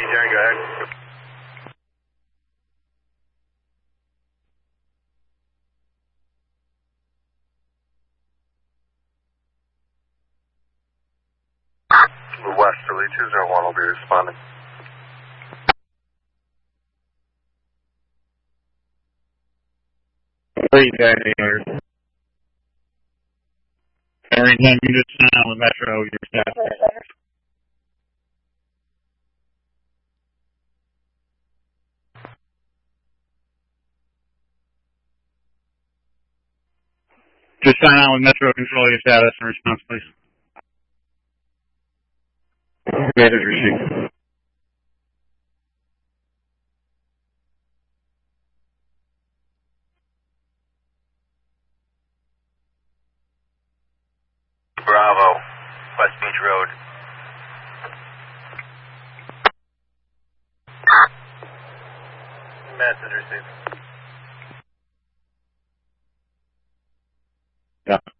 Jerry, go ahead. Westerly 201 will be responding. Please, here. Every time you just sign on with Metro, your staff. Just sign on with Metro, control your status and response, please. Data received. Bravo, West Beach Road. Message received. Yeah.